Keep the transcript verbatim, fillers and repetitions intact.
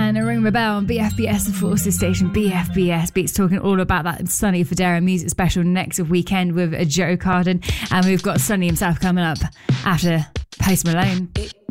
and Ring the Bell on B F B S, the Forces station. B F B S Beats, talking all about that Sonny Fodera music special next weekend with Joe Carden. And we've got Sonny himself coming up after Post Malone.